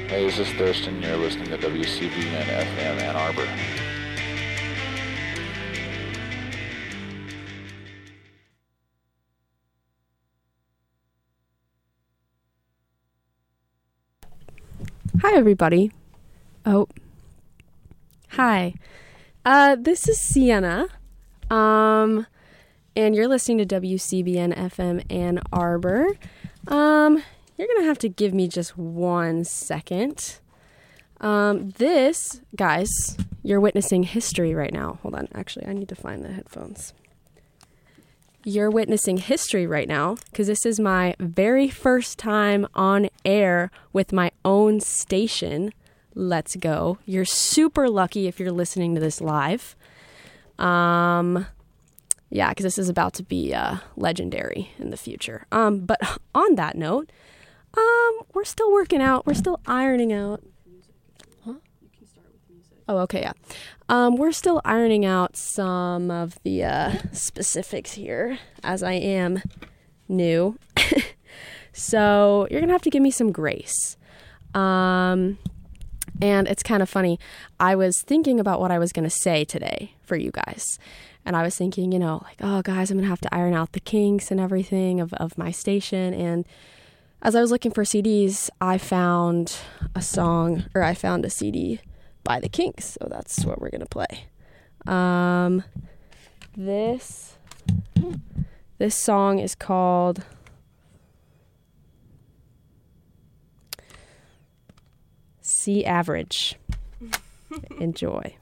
Hey, this is Thurston. You're listening to WCBN FM Ann Arbor. Hi, everybody. Oh, hi. This is Sienna. And you're listening to WCBN FM Ann Arbor. You're going to have to give me just 1 second. This, guys, you're witnessing history right now. Hold on. Actually, I need to find the headphones. You're witnessing history right now because this is my very first time on air with my own station. Let's go. You're super lucky if you're listening to this live. Yeah, because this is about to be legendary in the future. But on that note, we're still working out. We're still ironing out. Huh? You can start with music. Oh, okay, yeah. We're still ironing out some of the specifics here, as I am new. So you're gonna have to give me some grace. And it's kind of funny. I was thinking about what I was gonna say today for you guys. And I was thinking, like, oh, guys, I'm going to have to iron out the kinks and everything of my station. And as I was looking for CDs, I found a CD by the Kinks. So that's what we're going to play. This song is called C Average. Enjoy.